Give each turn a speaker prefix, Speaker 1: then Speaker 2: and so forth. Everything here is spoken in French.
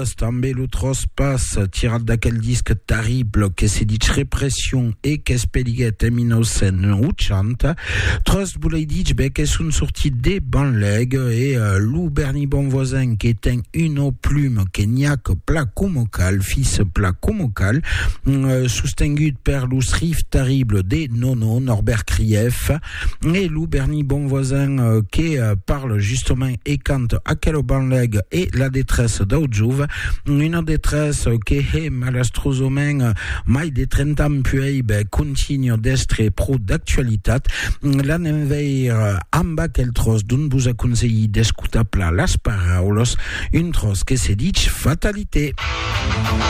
Speaker 1: trust, ambelutros pass, tirade d'aquel disque terrible, que c'est dit répression et qu'est-ce peliguet éminocen ou chante. Trust voulait dire, que sont sortis des banlegs et Lou Bernie Bonvoisin, qui est une plume, Kenyak Placomocal, fils Placomocal, soutenu per l'ousrif terrible des Nono, Norbert Krief, et Lou Bernie Bonvoisin, qui parle justement et cante à quel banleg et la détresse d'Audjouve, une détresse qui est malastrosomen, mai de 30 ans puis continue d'être pro d'actualité, la n'enveir amba quel tros d'un vous a conseillé d'escutar pla las paroles, une tros que se dit fatalité.